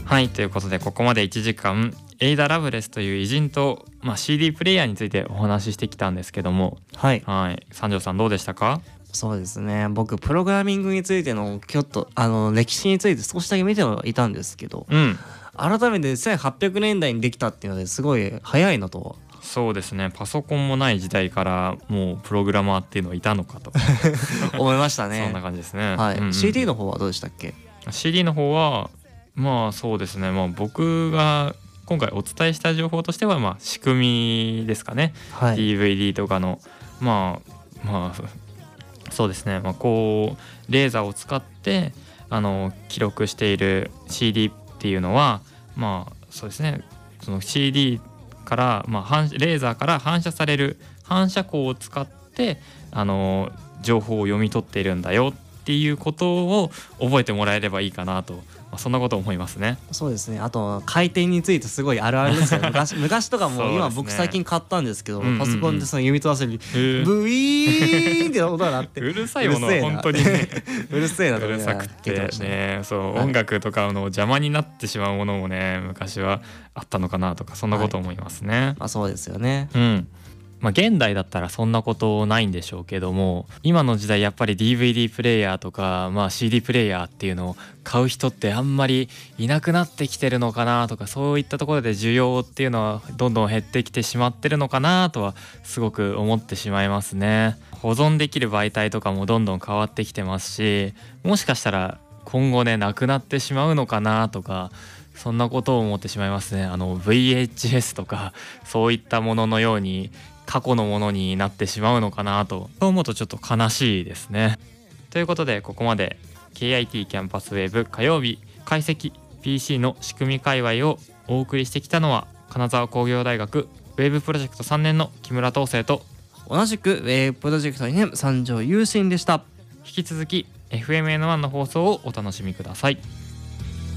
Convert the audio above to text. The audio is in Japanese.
はい、ということでここまで1時間エイダ・ラブレスという偉人と、CD プレイヤーについてお話ししてきたんですけども、 はい、 三条さんどうでしたか？ そうですね、僕プログラミングについてのちょっと歴史について少しだけ見てはいたんですけど、改めて1800年代にできたっていうのですごい早いなと。 そうですね、パソコンもない時代からもうプログラマーっていうのはいたのかと思いましたね。 そんな感じですね。 CD の方はどうでしたっけ？ CD の方はそうですね、僕が今回お伝えした情報としては仕組みですかね、DVD とかのそうですね、こうレーザーを使って記録している CD っていうのはそうですね、その CD からレーザーから反射される反射光を使って情報を読み取っているんだよっていうことを覚えてもらえればいいかなと、そんなことを思いますね。 そうですね、あと回転についてすごいあるあるですよ昔とかも今僕最近買ったんですけど、パソコンでその読み取らせるブイーンって音が鳴ってうるさいものは本当にうるせえなうるさくてね、音楽とかの邪魔になってしまうものもね昔はあったのかなとか、そんなこと思いますね。 そうですよね。 現代だったらそんなことないんでしょうけども、今の時代やっぱり DVD プレイヤーとか、CD プレイヤーっていうのを買う人ってあんまりいなくなってきてるのかなとか、そういったところで需要っていうのはどんどん減ってきてしまってるのかなとはすごく思ってしまいますね。保存できる媒体とかもどんどん変わってきてますし、もしかしたら今後ねなくなってしまうのかなとか、そんなことを思ってしまいますね。VHS とかそういったもののように過去のものになってしまうのかなと思うとちょっと悲しいですね。ということでここまで KIT キャンパスウェーブ火曜日解析 PC の仕組み界隈をお送りしてきたのは金沢工業大学ウェブプロジェクト3年の木村東生と、 同じくウェブプロジェクト2年三条優心でした。 引き続き FMN1 の放送をお楽しみください。